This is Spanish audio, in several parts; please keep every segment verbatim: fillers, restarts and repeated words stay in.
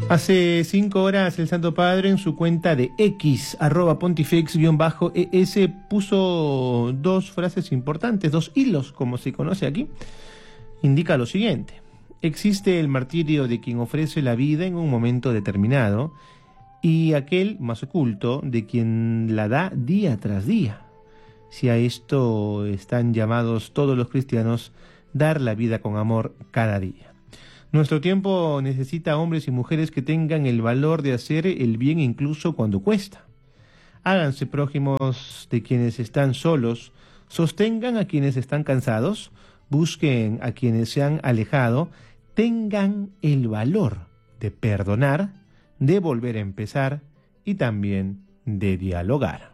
Hace cinco horas el Santo Padre en su cuenta de X, arroba pontifex-es, puso dos frases importantes, dos hilos, como se conoce aquí. Indica lo siguiente: existe el martirio de quien ofrece la vida en un momento determinado y aquel más oculto de quien la da día tras día. Si a esto están llamados todos los cristianos, dar la vida con amor cada día. Nuestro tiempo necesita hombres y mujeres que tengan el valor de hacer el bien incluso cuando cuesta. Háganse prójimos de quienes están solos, sostengan a quienes están cansados, busquen a quienes se han alejado, tengan el valor de perdonar, de volver a empezar y también de dialogar.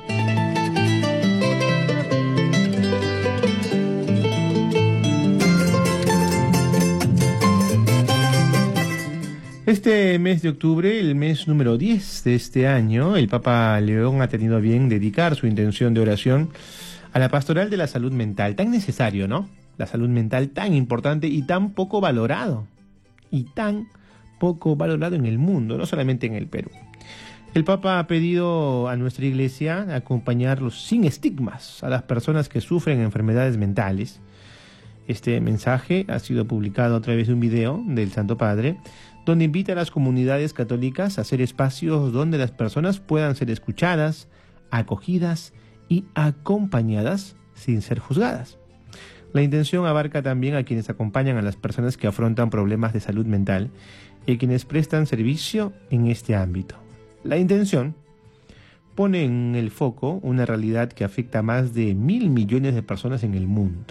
Este mes de octubre, el mes número diez de este año, el Papa León ha tenido a bien dedicar su intención de oración a la pastoral de la salud mental. Tan necesario, ¿no? La salud mental tan importante y tan poco valorado. Y tan poco valorado en el mundo, no solamente en el Perú. El Papa ha pedido a nuestra Iglesia acompañarlos sin estigmas a las personas que sufren enfermedades mentales. Este mensaje ha sido publicado a través de un video del Santo Padre, donde invita a las comunidades católicas a hacer espacios donde las personas puedan ser escuchadas, acogidas y acompañadas sin ser juzgadas. La intención abarca también a quienes acompañan a las personas que afrontan problemas de salud mental y a quienes prestan servicio en este ámbito. La intención pone en el foco una realidad que afecta a más de mil millones de personas en el mundo.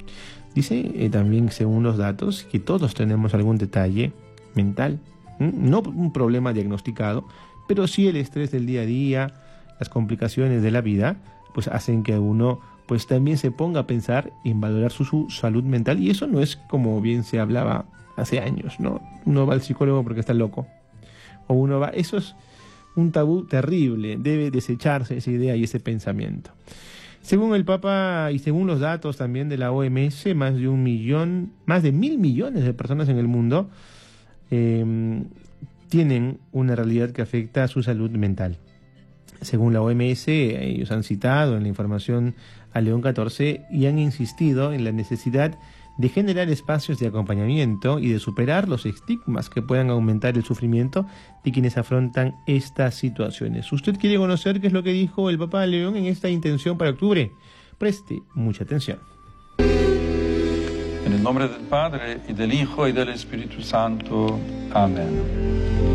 Dice eh, también, según los datos, que todos tenemos algún detalle mental, no un problema diagnosticado, pero sí el estrés del día a día, las complicaciones de la vida, pues hacen que uno pues también se ponga a pensar en valorar su, su salud mental, y eso no es como bien se hablaba hace años, ¿no? Uno va al psicólogo porque está loco, o uno va, eso es un tabú terrible, debe desecharse esa idea y ese pensamiento. Según el Papa y según los datos también de la O M S, más de un millón, más de mil millones de personas en el mundo Eh, tienen una realidad que afecta a su salud mental. Según la O M S, ellos han citado en la información a León catorce y han insistido en la necesidad de generar espacios de acompañamiento y de superar los estigmas que puedan aumentar el sufrimiento de quienes afrontan estas situaciones. ¿Usted quiere conocer qué es lo que dijo el Papa León en esta intención para octubre? Preste mucha atención. En el nombre del Padre, y del Hijo, y del Espíritu Santo. Amén.